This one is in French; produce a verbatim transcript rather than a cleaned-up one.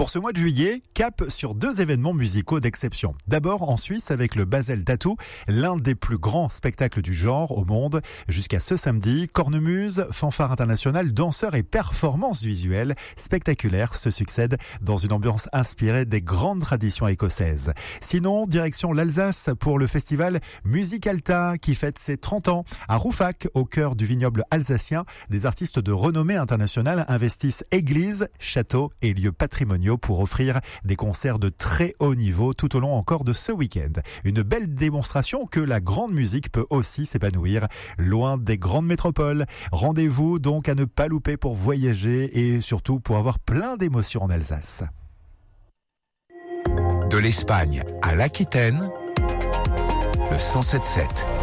Pour ce mois de juillet, cap sur deux événements musicaux d'exception. D'abord en Suisse avec le Basel Tattoo, l'un des plus grands spectacles du genre au monde. Jusqu'à ce samedi, cornemuse, fanfare internationale, danseurs et performances visuelles spectaculaires se succèdent dans une ambiance inspirée des grandes traditions écossaises. Sinon, direction l'Alsace pour le festival Musicalta qui fête ses trente ans. À Rouffach, au cœur du vignoble alsacien, des artistes de renommée internationale investissent églises, châteaux et lieux patrimoniaux pour offrir des concerts de très haut niveau tout au long encore de ce week-end. Une belle démonstration que la grande musique peut aussi s'épanouir loin des grandes métropoles. Rendez-vous donc à ne pas louper pour voyager et surtout pour avoir plein d'émotions en Alsace. De l'Espagne à l'Aquitaine, le cent sept sept.